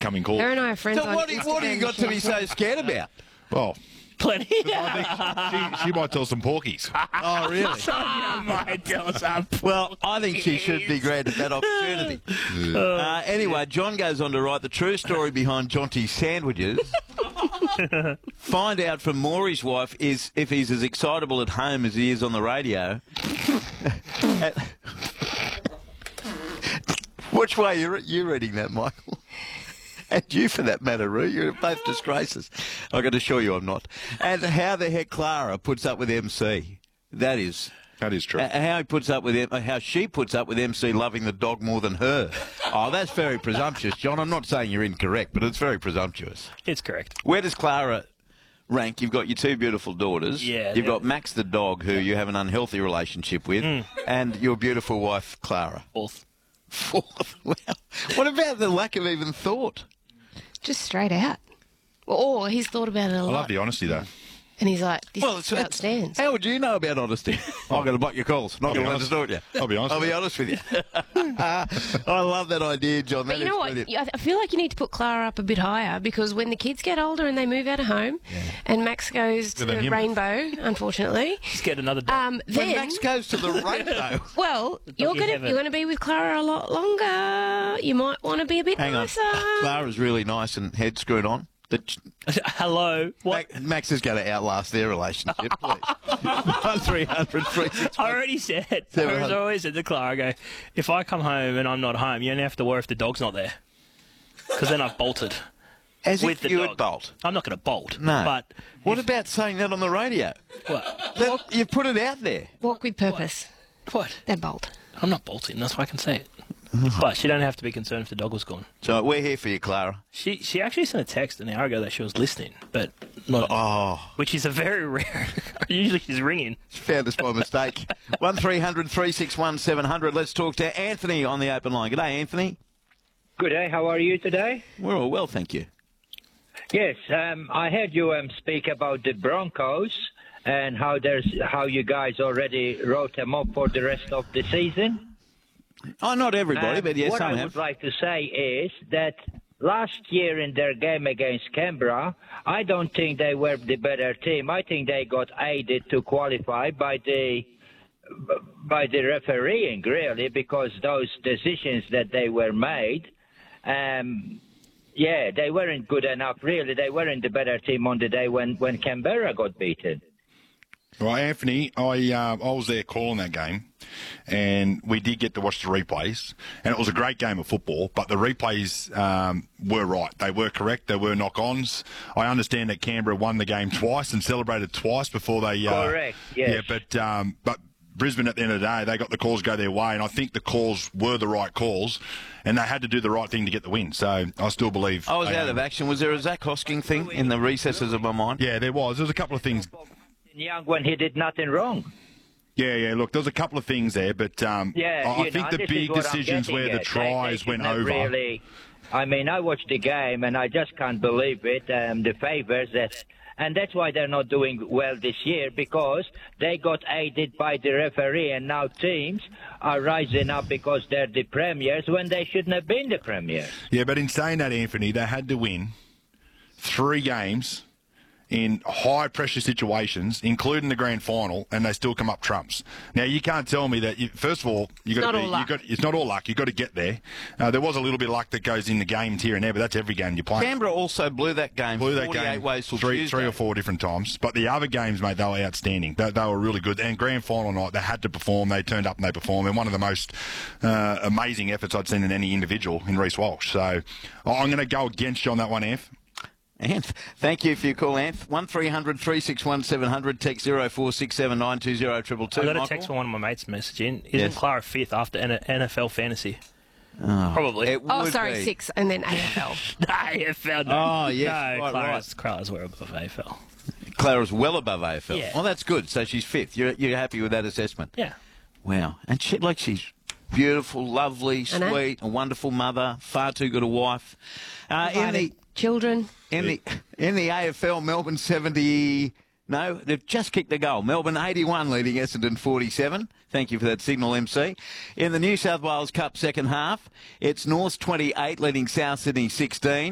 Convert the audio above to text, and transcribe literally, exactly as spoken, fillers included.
incoming call. Her and I are friends So on what, do- what have you got to be so scared about? Well, Plenty. I think she, she might tell some porkies. Oh, really? Oh, my tell some. Well, I think she should be granted that opportunity. Uh, anyway, John goes on to write the true story behind Jonty's sandwiches. Find out from Maury's wife is if he's as excitable at home as he is on the radio. Which way are you reading that, Michael? And you, for that matter, Roo. You're both disgraces. I've got to assure you I'm not. And how the heck Clara puts up with M C. That is... That is true. Uh, how he puts up with M- how she puts up with M C loving the dog more than her. Oh, that's very presumptuous, John. I'm not saying you're incorrect, but it's very presumptuous. It's correct. Where does Clara rank? You've got your two beautiful daughters. Yeah. You've got Max the dog, who you have an unhealthy relationship with, mm. and your beautiful wife, Clara. Fourth. Fourth. Wow. What about the lack of even thought? Just straight out. Or he's thought about it a I lot. love the honesty, though. And he's like, this Well, is it's, about it's, stands. how would you know about honesty? I'm going to butt your calls. Not I'll going be to honest. distort you. I'll be honest I'll with be you. honest with you. uh, I love that idea, John. But That you is know what? brilliant. I I feel like you need to put Clara up a bit higher because when the kids get older and they move out of home and Max goes to With the him. rainbow, unfortunately, Just get another dog. um, When then, Max goes to the rainbow. well, you're Doggy going to heaven. you're going to be with Clara a lot longer. You might want to be a bit Hang on. nicer. Clara's really nice and head screwed on. The ch- Hello. What? Max, Max is going to outlast their relationship, please. one three hundred three six I one. already said. I Seven always- hundred. I always said to Clara, I go, if I come home and I'm not home, you only have to worry if the dog's not there. Because then I've bolted. As with if the you dog. would bolt. I'm not going to bolt. No. But What if- about saying that on the radio? what? That, you put it out there. Walk with purpose. What? Then bolt. I'm not bolting. That's why I can say it. But she don't have to be concerned if the dog was gone. So we're here for you, Clara. She she actually sent a text an hour ago that she was listening, but not. Oh, Which is a very rare. Usually she's ringing. she found us by mistake. one three hundred three six one seven hundred. Let's talk to Anthony on the open line. G'day, Anthony. Good day. How are you today? We're all well, thank you. Yes, um, I heard you um, speak about the Broncos and how there's how you guys already wrote them up for the rest of the season. Oh, not everybody, Um, but yes, what some I have. would like to say is that last year in their game against Canberra, I don't think they were the better team. I think they got aided to qualify by the by the refereeing, really, because those decisions that they were made. Um, Yeah, they weren't good enough, really. They weren't the better team on the day when, when Canberra got beaten. Well, Anthony, I uh, I was there calling that game, and we did get to watch the replays, and it was a great game of football, but the replays um, were right. They were correct. There were knock-ons. I understand that Canberra won the game twice and celebrated twice before they... Uh, Correct, yes. Yeah, but... Um, but Brisbane, at the end of the day, they got the calls go their way, and I think the calls were the right calls, and they had to do the right thing to get the win. So I still believe... I was they out of own it. action. Was there a Zach Hosking thing in the recesses of my mind? Yeah, there was. There was a couple of things... Young when he did nothing wrong. Yeah, yeah, look, there was a couple of things there, but um, Yeah, I, I you think know, the this is big what I'm decisions getting where the at. They- tries they went shouldn't over... have Really, I mean, I watched the game, and I just can't believe it, um, the favours that... And that's why they're not doing well this year, because they got aided by the referee, and now teams are rising up because they're the premiers when they shouldn't have been the premiers. Yeah, but in saying that, Anthony, they had to win three games in high-pressure situations, including the grand final, and they still come up trumps. Now, you can't tell me that, you, first of all, you got not to all be, you luck. got, it's not all luck. You've got to get there. Uh, there was a little bit of luck that goes in the games here and there, but that's every game you play. Canberra also blew that game Blew that forty-eight game ways till three, Tuesday. three or four different times. But the other games, mate, they were outstanding. They, they were really good. And grand final night, they had to perform. They turned up and they performed. And one of the most uh, amazing efforts I'd seen in any individual in Reece Walsh. So I'm going to go against you on that one, Anth. Anth, thank you for your call, Anth. one three hundred three six one seven hundred, text zero four six seven nine two zero two two two. I got a Michael? text from one of my mates messaging. Isn't Yes. Clara fifth after N F L fantasy? Probably. It Oh, would sorry, be. six, and then A F L. A F L. No. Oh, yes, No, right, Clara's, Clara's well above A F L. Clara's well above A F L. Yeah. Well, that's good. So she's fifth. You're, you're happy with that assessment? Yeah. Wow. And she, like, she's beautiful, lovely, I know. sweet, a wonderful mother, far too good a wife. Uh, in the Children. in the in the A F L, Melbourne seventy. No, they've just kicked the goal. Melbourne eighty-one leading Essendon forty-seven. Thank you for that signal, M C. In the New South Wales Cup second half, it's North twenty-eight leading South Sydney sixteen.